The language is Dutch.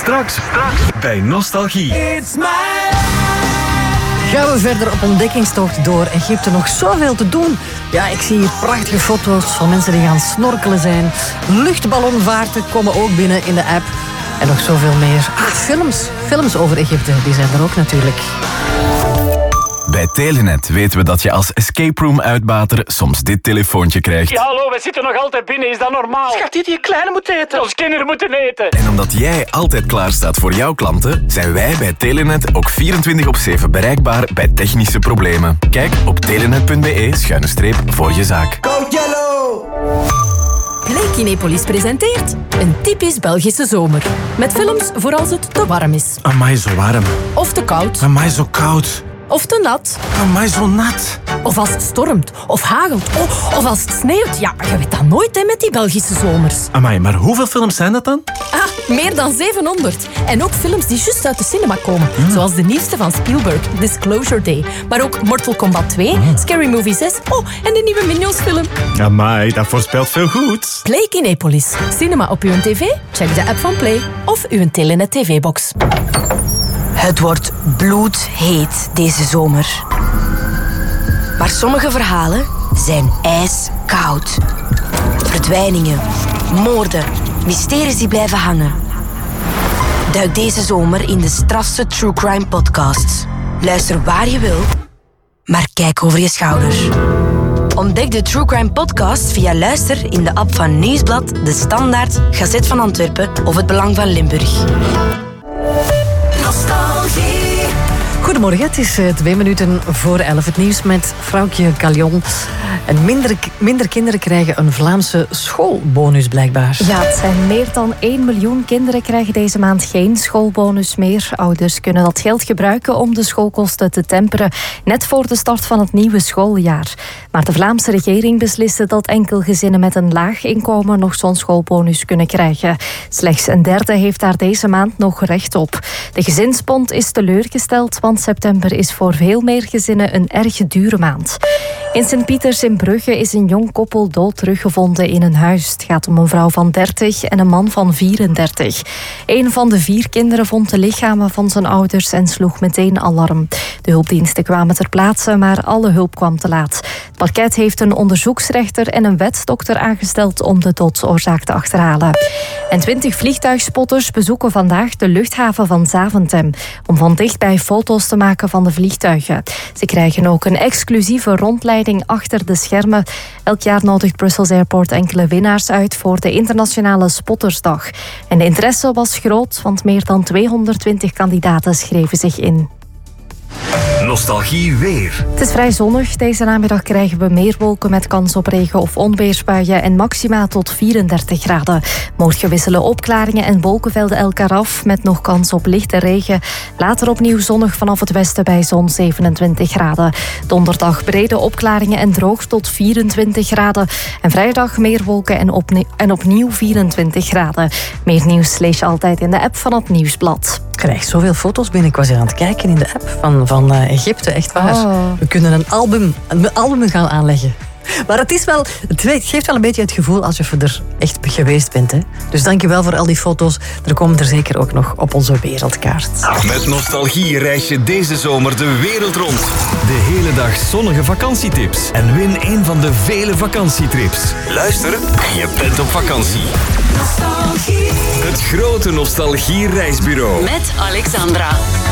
Straks bij Nostalgie. Gaan we verder op ontdekkingstocht door Egypte. Nog zoveel te doen. Ja, ik zie hier prachtige foto's van mensen die gaan snorkelen zijn. Luchtballonvaarten komen ook binnen in de app. En nog zoveel meer. Films over Egypte, die zijn er ook natuurlijk. Bij Telenet weten we dat je als escape room uitbater soms dit telefoontje krijgt. Ja, hallo, we zitten nog altijd binnen. Is dat normaal? Schat, die kleine moet eten. Ons kinderen moeten eten. En omdat jij altijd klaar staat voor jouw klanten, zijn wij bij Telenet ook 24/7 bereikbaar bij technische problemen. Kijk op telenet.be/voor je zaak. Go Yellow! Play Kinepolis presenteert een typisch Belgische zomer. Met films voor als het te warm is. Amai, zo warm. Of te koud. Amai, zo koud. Of te nat. Amai, zo nat. Of als het stormt. Of hagelt. Of als het sneeuwt. Ja, je weet dat nooit hè, met die Belgische zomers. Amai, maar hoeveel films zijn dat dan? Meer dan 700. En ook films die juist uit de cinema komen. Zoals de nieuwste van Spielberg, Disclosure Day. Maar ook Mortal Kombat 2, Scary Movie 6. Oh, en de nieuwe Minions film. Amai, dat voorspelt veel goeds. Play Kinepolis. Cinema op uw tv? Check de app van Play. Of uw Telenet TV-box. Het wordt bloedheet deze zomer. Maar sommige verhalen zijn ijskoud. Verdwijningen, moorden, mysteries die blijven hangen. Duik deze zomer in de strafste True Crime podcasts. Luister waar je wil, maar kijk over je schouder. Ontdek de True Crime podcast via Luister in de app van Nieuwsblad, De Standaard, Gazet van Antwerpen of Het Belang van Limburg. Goedemorgen, het is 2 minuten voor 11. Het nieuws met Vrouwtje Callion. En minder kinderen krijgen een Vlaamse schoolbonus blijkbaar. Ja, het zijn meer dan 1 miljoen kinderen krijgen deze maand geen schoolbonus meer. Ouders kunnen dat geld gebruiken om de schoolkosten te temperen, net voor de start van het nieuwe schooljaar. Maar de Vlaamse regering besliste dat enkel gezinnen met een laag inkomen nog zo'n schoolbonus kunnen krijgen. Slechts een derde heeft daar deze maand nog recht op. De Gezinsbond is teleurgesteld, want september is voor veel meer gezinnen een erg dure maand. In Sint-Pieters in Brugge is een jong koppel dood teruggevonden in een huis. Het gaat om een vrouw van 30 en een man van 34. Een van de 4 kinderen vond de lichamen van zijn ouders en sloeg meteen alarm. De hulpdiensten kwamen ter plaatse, maar alle hulp kwam te laat. Het parket heeft een onderzoeksrechter en een wetsdokter aangesteld om de doodsoorzaak te achterhalen. En 20 vliegtuigspotters bezoeken vandaag de luchthaven van Zaventem om van dichtbij foto's te maken van de vliegtuigen. Ze krijgen ook een exclusieve rondleiding achter de schermen. Elk jaar nodigt Brussels Airport enkele winnaars uit voor de Internationale Spottersdag. En de interesse was groot, want meer dan 220 kandidaten schreven zich in. Nostalgie weer. Het is vrij zonnig. Deze namiddag krijgen we meer wolken met kans op regen- of onweersbuien en maxima tot 34 graden. Morgen wisselen opklaringen en wolkenvelden elkaar af met nog kans op lichte regen. Later opnieuw zonnig vanaf het westen bij zo'n 27 graden. Donderdag brede opklaringen en droog tot 24 graden. En vrijdag meer wolken en opnieuw 24 graden. Meer nieuws lees je altijd in de app van het Nieuwsblad. Ik krijg zoveel foto's binnen. Ik was hier aan het kijken in de app van Egypte, echt waar. Oh. We kunnen een album gaan aanleggen. Maar het geeft wel een beetje het gevoel alsof je er echt geweest bent. Hè? Dus dankjewel voor al die foto's. Er komen er zeker ook nog op onze wereldkaart. Met Nostalgie reis je deze zomer de wereld rond. De hele dag zonnige vakantietips. En win een van de vele vakantietrips. Luister en je bent op vakantie. Nostalgie. Het grote Nostalgie reisbureau. Met Alexandra.